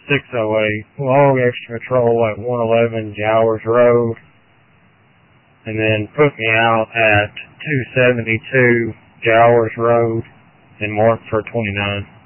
608, log extra patrol at 111 Jowers Road, and then put me out at 272 Jowers Road in Mark for 29.